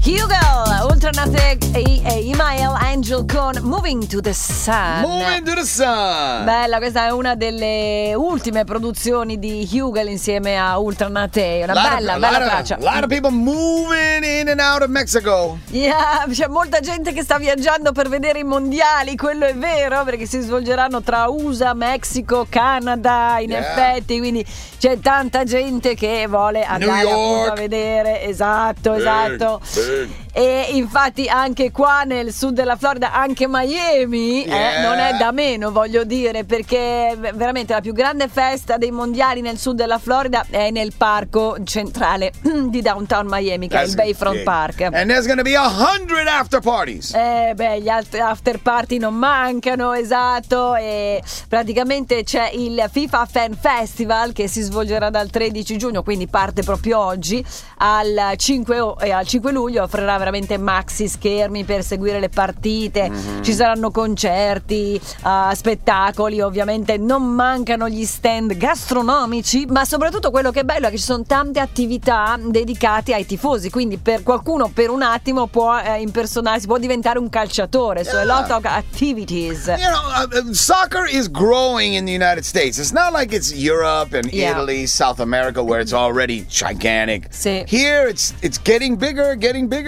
Hugo, Ultranate e Email Angel con Moving to the Sun. Moving to the Sun. Bella, questa è una delle ultime produzioni di Hugo insieme a Ultranate. Una bella traccia. A lot of people moving in and out of Mexico. Yeah, c'è molta gente che sta viaggiando per vedere i mondiali, quello è vero, perché si svolgeranno tra USA, Messico, Canada, in effetti, quindi c'è tanta gente che vuole andare appunto a vedere. Esatto. E infatti anche qua nel sud della Florida, anche Miami non è da meno, voglio dire, perché veramente la più grande festa dei mondiali nel sud della Florida è nel parco centrale di downtown Miami, che è il Bayfront Park. And there's gonna be 100 after parties. Gli after party non mancano, esatto, e praticamente c'è il FIFA Fan Festival che si svolgerà dal 13 giugno, quindi parte proprio oggi, al 5 luglio. Offrirà veramente maxi schermi per seguire le partite, ci saranno concerti, spettacoli, ovviamente non mancano gli stand gastronomici, ma soprattutto quello che è bello è che ci sono tante attività dedicate ai tifosi, quindi per qualcuno per un attimo può impersonarsi, può diventare un calciatore. So a lot of activities. You know, soccer is growing in the United States. It's not like it's Europe and Italy, South America, where it's already gigantic. Sì. Here it's getting bigger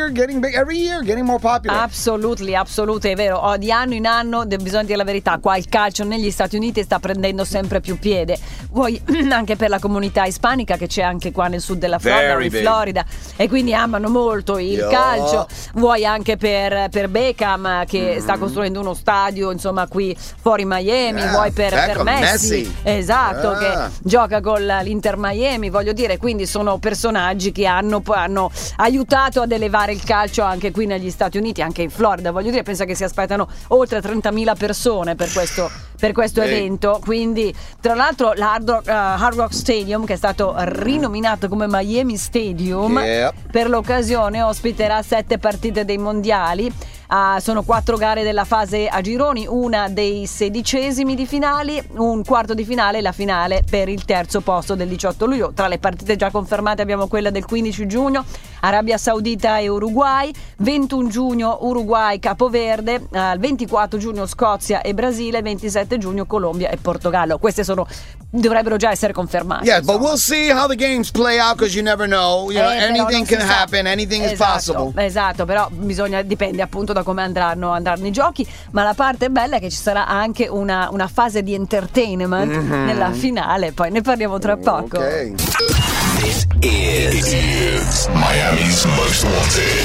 every year, getting more popular. Absolutely, è vero. Di anno in anno, bisogna dire la verità, qua il calcio negli Stati Uniti sta prendendo sempre più piede. Vuoi anche per la comunità ispanica che c'è anche qua nel sud della Florida, in Florida, e quindi amano molto il calcio. Vuoi anche per Beckham che sta costruendo uno stadio, insomma, qui fuori Miami. Vuoi per Messi. Esatto, che gioca con l'Inter Miami, voglio dire, quindi sono personaggi che hanno aiutato ad elevare il calcio anche qui negli Stati Uniti, anche in Florida, voglio dire. Pensa che si aspettano oltre 30.000 persone per questo evento. Quindi tra l'altro Hard Rock Stadium, che è stato rinominato come Miami Stadium, per l'occasione ospiterà 7 partite dei mondiali. Sono 4 gare della fase a gironi, una dei 16esimi di finali, un quarto di finale e la finale per il terzo posto del 18 luglio. Tra le partite già confermate abbiamo quella del 15 giugno, Arabia Saudita e Uruguay, 21 giugno Uruguay Capoverde, 24 giugno Scozia e Brasile, 27 giugno Colombia e Portogallo. Queste dovrebbero già essere confermate. Yeah, but we'll see how the games play out, because you never know. You know, anything can happen, anything is possible. Esatto, però dipende appunto da come andranno i giochi. Ma la parte bella è che ci sarà anche una fase di entertainment nella finale, poi ne parliamo tra poco. This is Miami's Most Wanted.